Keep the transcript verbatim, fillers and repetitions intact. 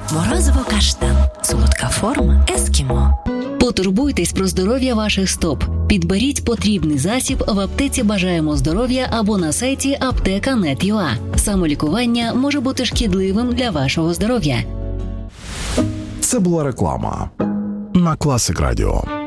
Морозиво каштан. Солодка форма ескімо. Потурбуйтесь про здоров'я ваших стоп. Підберіть потрібний засіб в аптеці «Бажаємо здоров'я» або на сайті аптека крапка нет крапка ю а. Самолікування може бути шкідливим для вашого здоров'я. Це була реклама на Класик Радіо.